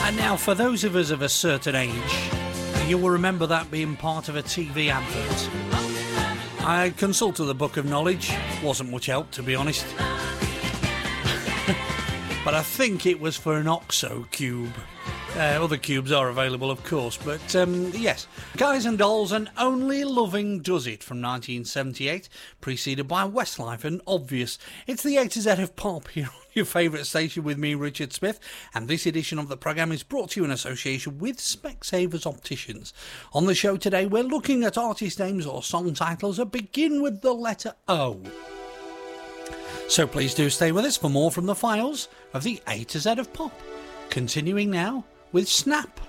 And now, for those of us of a certain age, you will remember that being part of a TV advert. I consulted the Book of Knowledge. Wasn't much help, to be honest. But I think it was for an OXO cube. Other cubes are available, of course, but yes. Guys and Dolls and Only Loving Does It from 1978, preceded by Westlife and Obvious. It's the A to Z of pop here on your favourite station with me, Richard Smith, and this edition of the programme is brought to you in association with Specsavers Opticians. On the show today, we're looking at artist names or song titles that begin with the letter O. So please do stay with us for more from the files of the A to Z of pop. Continuing now with Snap.